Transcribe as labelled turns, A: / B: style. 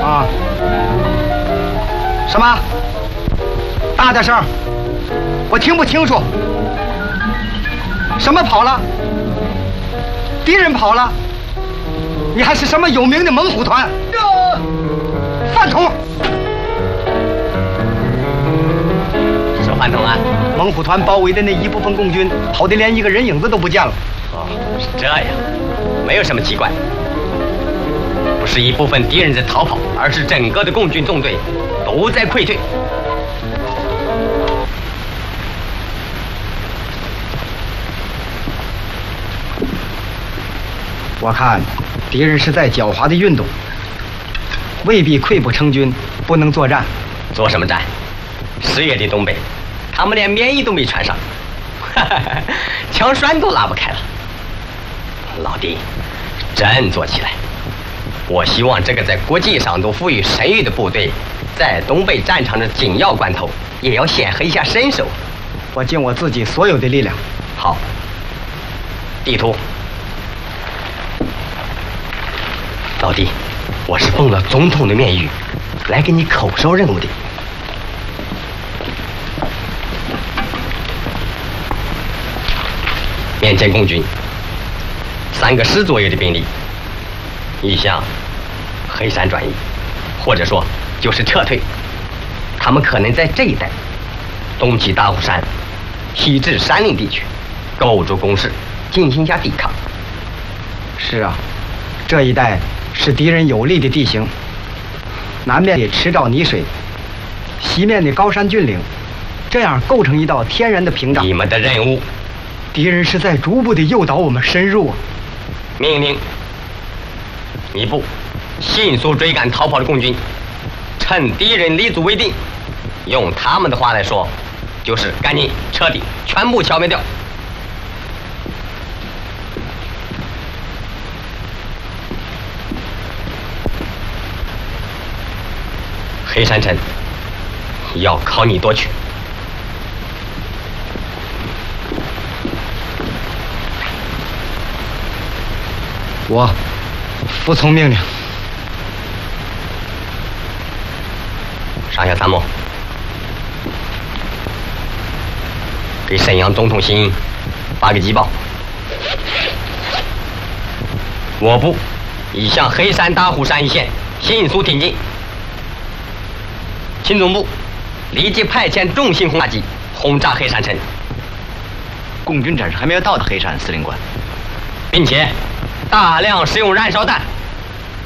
A: 啊？什么？大点声，我听不清楚。什么跑了？敌人跑了？你还是什么有名的猛虎团？饭桶！
B: 什么饭桶啊？
A: 猛虎团包围的那一部分共军跑得连一个人影子都不见了。
B: 哦，是这样，没有什么奇怪。不是一部分敌人在逃跑，而是整个的共军纵队都在溃退。
A: 我看敌人是在狡猾的运动，未必溃不成军，不能作战。
B: 做什么战？10月的东北，他们连棉衣都没穿上，枪栓都拉不开了。老弟，振作起来！我希望这个在国际上都富于声誉的部队，在东北战场的紧要关头，也要显赫一下身手。
A: 我尽我自己所有的力量。
B: 好，地图。老弟，我是奉了总统的面谕，来给你口授任务的。面前共军3个师左右的兵力，意向黑山转移，或者说就是撤退。他们可能在这一带，东起大虎山，西至山岭地区，构筑工事，进行一下抵抗。
A: 是啊，这一带是敌人有利的地形，南面的池沼泥水，西面的高山峻岭，这样构成一道天然的屏障。
B: 你们的任务，
A: 敌人是在逐步的诱导我们深入啊。
B: 命令一部迅速追赶逃跑的共军，趁敌人立足未定，用他们的话来说，就是赶紧彻底全部消灭掉。黑山城要靠你夺取。
A: 我服从命令。
B: 上下参谋，给沈阳总统新营发个急报，我部已向黑山大虎山一线迅速挺进。秦总部立即派遣重型轰炸机轰炸黑山城。
C: 共军暂时还没有到达黑山，司令官，
B: 并且大量使用燃烧弹